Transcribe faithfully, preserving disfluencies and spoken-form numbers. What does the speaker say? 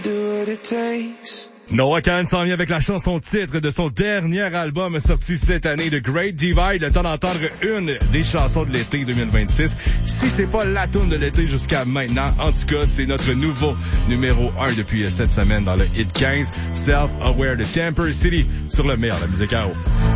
Noah Kahan s'en vient avec la chanson titre de son dernier album sorti cette année, The Great Divide. Le temps d'entendre une des chansons de l'été deux mille vingt-six. Si c'est pas la tune de l'été jusqu'à maintenant, en tout cas, c'est notre nouveau numéro un depuis cette semaine dans le Hit quinze. Self-Aware de Temper City sur le meilleur de la musique à eau.